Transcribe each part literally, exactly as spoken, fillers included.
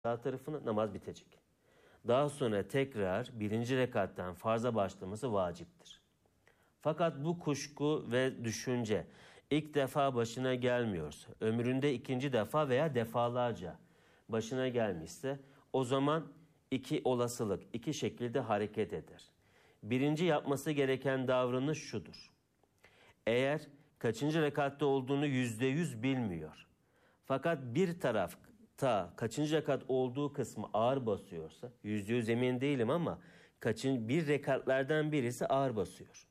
sağ tarafına namaz bitecek. Daha sonra tekrar birinci rekattan farza başlaması vaciptir. Fakat bu kuşku ve düşünce ilk defa başına gelmiyorsa, ömründe ikinci defa veya defalarca başına gelmişse, o zaman iki olasılık, iki şekilde hareket eder. Birinci yapması gereken davranış şudur. Eğer kaçıncı rekatta olduğunu yüzde yüz bilmiyor, fakat bir tarafta kaçıncı rekat olduğu kısmı ağır basıyorsa, yüzde yüz emin değilim ama kaçın, bir rekatlerden birisi ağır basıyor.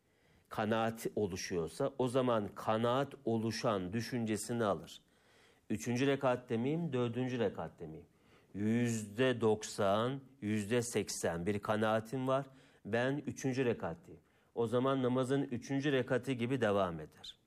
Kanaat oluşuyorsa, o zaman kanaat oluşan düşüncesini alır. Üçüncü rekat demeyeyim, dördüncü rekat demeyeyim. Yüzde doksan, yüzde seksen bir kanaatim var. Ben üçüncü rekattayım. O zaman namazın üçüncü rekatı gibi devam eder.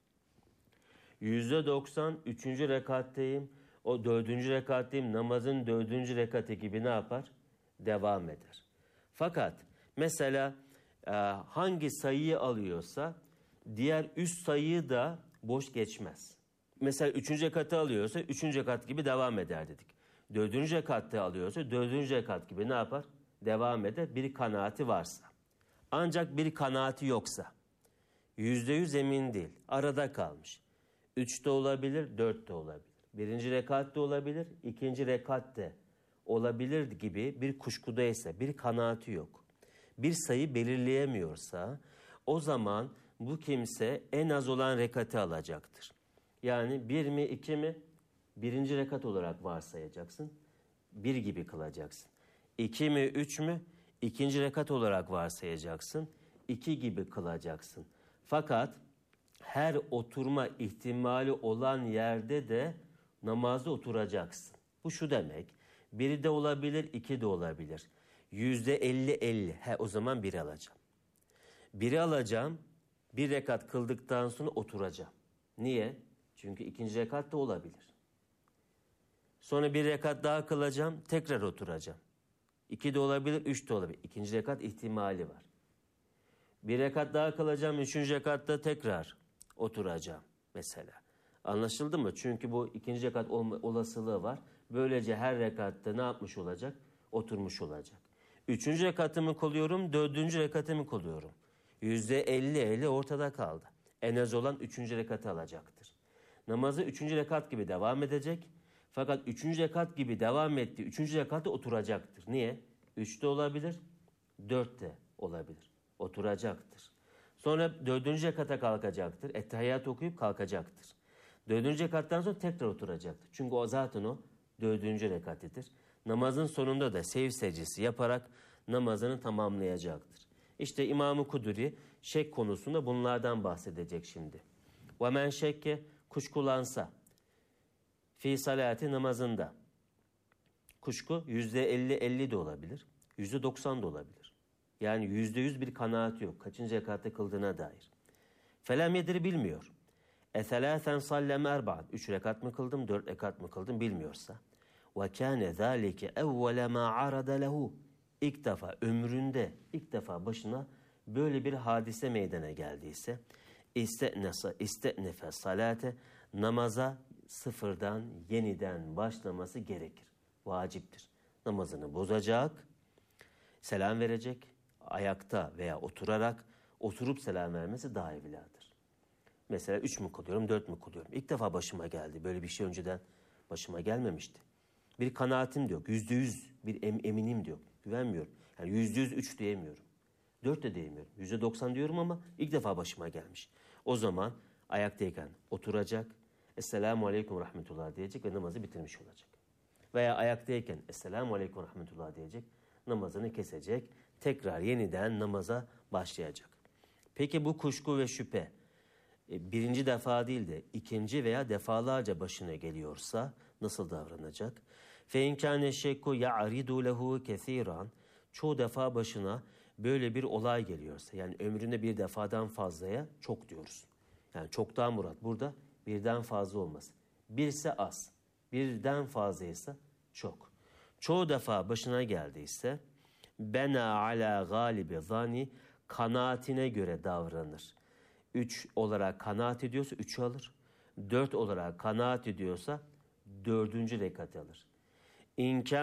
Yüzde doksan üçüncü rekattayım. O dördüncü rekattayım. Namazın dördüncü rekatı gibi ne yapar? Devam eder. Fakat mesela e, hangi sayıyı alıyorsa diğer üst sayıyı da boş geçmez. Mesela üçüncü rekatı alıyorsa üçüncü rekat gibi devam eder dedik. Dördüncü rekatta alıyorsa dördüncü rekat gibi ne yapar? Devam eder. Bir kanaati varsa. Ancak bir kanaati yoksa, yüzde yüz emin değil, arada kalmış. Üçte olabilir, dörtte olabilir. Birinci rekat de olabilir, ikinci rekat de olabilir gibi bir kuşkudaysa, bir kanaati yok. Bir sayı belirleyemiyorsa, o zaman bu kimse en az olan rekatı alacaktır. Yani bir mi, iki mi? Birinci rekat olarak varsayacaksın, bir gibi kılacaksın. İki mi, üç mü? İkinci rekat olarak varsayacaksın, iki gibi kılacaksın. Fakat her oturma ihtimali olan yerde de namazda oturacaksın. Bu şu demek, biri de olabilir, iki de olabilir. Yüzde elli elli, he o zaman biri alacağım. Biri alacağım, bir rekat kıldıktan sonra oturacağım. Niye? Çünkü ikinci rekat da olabilir. Sonra bir rekat daha kılacağım, tekrar oturacağım. İki de olabilir, üç de olabilir. İkinci rekat ihtimali var. Bir rekat daha kılacağım, üçüncü rekatta tekrar oturacağım mesela. Anlaşıldı mı? Çünkü bu ikinci rekat olma olasılığı var. Böylece her rekatta ne yapmış olacak? Oturmuş olacak. Üçüncü rekatımı kılıyorum, dördüncü rekatımı kılıyorum. Yüzde elli elli ortada kaldı. En az olan üçüncü rekatı alacaktır. Namazı üçüncü rekat gibi devam edecek. Fakat üçüncü rekat gibi devam ettiği üçüncü rekatta oturacaktır. Niye? Üçte olabilir, dörtte olabilir. Oturacaktır. Sonra dördüncü rekata kalkacaktır. Ettehiyyat okuyup kalkacaktır. Dördüncü rekattan sonra tekrar oturacaktır. Çünkü o zaten o dördüncü rekatidir. Namazın sonunda da sev secdesi yaparak namazını tamamlayacaktır. İşte İmam-ı Kuduri şek konusunda bunlardan bahsedecek şimdi. وَمَنْ şekke kuşkulansa fi salati namazında. Kuşku yüzde elli elli de olabilir. Yüzde doksan da olabilir. Yani yüzde yüz bir kanaat yok. Kaçıncı rekatta kıldığına dair. Felem yedir bilmiyor. Eselâsen sallem erba'an. Üç rekat mı kıldım, dört rekat mı kıldım bilmiyorsa. Ve kâne zâlike evvele mâ arada lehu. İlk defa ömründe, ilk defa başına böyle bir hadise meydana geldiyse iste'nese, iste'nefe salate namaza sıfırdan yeniden başlaması gerekir. Vaciptir. Namazını bozacak, selam verecek, ayakta veya oturarak oturup selam vermesi daha evladır. Mesela üç mü kılıyorum, dört mü kılıyorum? İlk defa başıma geldi. Böyle bir şey önceden başıma gelmemişti. Bir kanaatim de yok. Yüzde yüz bir em, eminim de yok. Güvenmiyorum. Yani yüzde yüz üç diyemiyorum. Dört de diyemiyorum. Yüzde doksan diyorum ama ilk defa başıma gelmiş. O zaman ayaktayken oturacak, Esselamu Aleyküm Rahmetullah diyecek ve namazı bitirmiş olacak. Veya ayaktayken Esselamu Aleyküm Rahmetullah diyecek, namazını kesecek, tekrar yeniden namaza başlayacak. Peki bu kuşku ve şüphe birinci defa değil de ikinci veya defalarca başına geliyorsa nasıl davranacak? فَاِنْ كَانَ الشَّكُّ يَعْرِدُ لَهُ كَثِيرًا Çoğu defa başına böyle bir olay geliyorsa, yani ömründe bir defadan fazlaya çok diyoruz. Yani çoktan murat burada birden fazla olması. Birse az, birden fazlaysa çok. Çoğu defa başına geldiyse bena ala galibi zani kanaatine göre davranır. Üç olarak kanaat ediyorsa üçü alır. Dört olarak kanaat ediyorsa dördüncü rekatı alır. İmkan